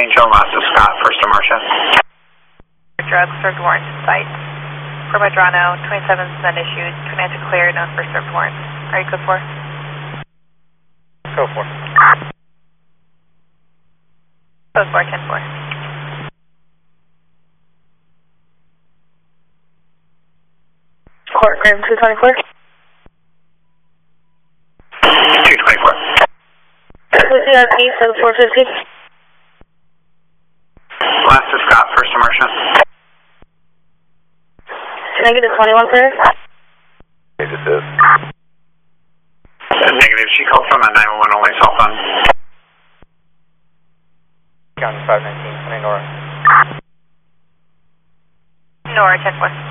Angel, last is Scott, first to Marcia. Drugs served warrants in sight. For Medrano, 27's been issued, command to clear, known for served warrants. Are you code 4? Code 4. Code 4, 10-4. Court room 224. 224. CRP for the 450. Last is Scott, first to Marcia. Can I get a 21, please? Okay, this is. Negative, she called from a 911 only cell phone. County 519, Nora. Nora, 10-4.